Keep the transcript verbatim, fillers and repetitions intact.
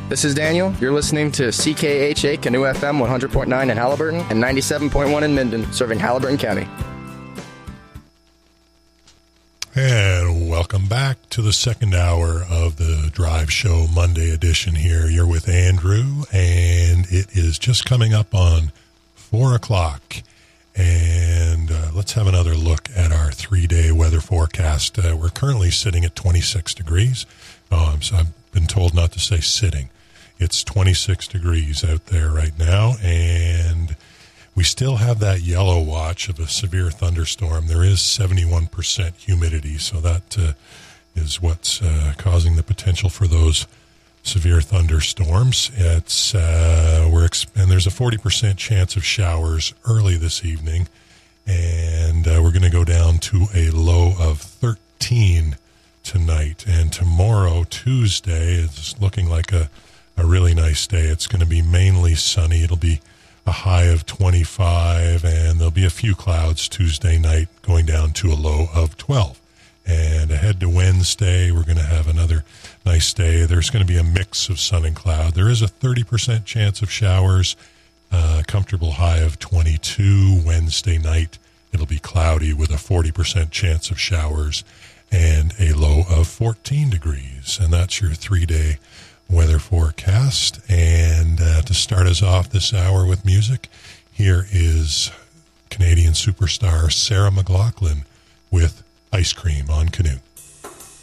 This is Daniel. You're listening to C K H A Canoe F M one hundred point nine in Halliburton and ninety-seven point one in Minden, serving Halliburton County. And welcome back to the second hour of the Drive Show Monday edition here. You're with Andrew, and it is just coming up on four o'clock. And uh, let's have another look at our three-day weather forecast. Uh, we're currently sitting at twenty-six degrees. Um, so I've been told not to say sitting. It's twenty-six degrees out there right now, and we still have that yellow watch of a severe thunderstorm. There is seventy-one percent humidity, so that uh, is what's uh, causing the potential for those severe thunderstorms. It's uh, we're exp- and there's a forty percent chance of showers early this evening, and uh, we're going to go down to a low of thirteen tonight. And tomorrow, Tuesday, is looking like a, a really nice day. It's going to be mainly sunny. It'll be a high of twenty-five, and there'll be a few clouds Tuesday night, going down to a low of twelve. And ahead to Wednesday, we're going to have another nice day. There's going to be a mix of sun and cloud. There is a thirty percent chance of showers, uh, comfortable high of twenty-two. Wednesday night, it'll be cloudy with a forty percent chance of showers and a low of fourteen degrees. And that's your three-day weather forecast. And uh, to start us off this hour with music, here is Canadian superstar Sarah McLachlan with Ice Cream on Canoe.